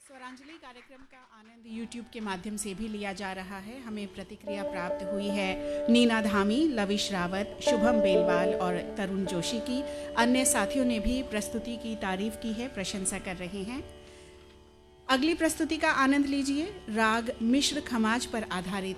स्वरांजलि कार्यक्रम का आनंद YouTube के माध्यम से भी लिया जा रहा है। हमें प्रतिक्रिया प्राप्त हुई है नीना धामी, लविश रावत, शुभम बेलवाल और तरुण जोशी की। अन्य साथियों ने भी प्रस्तुति की तारीफ की है, प्रशंसा कर रहे हैं। अगली प्रस्तुति का आनंद लीजिए। राग मिश्र खमाज पर आधारित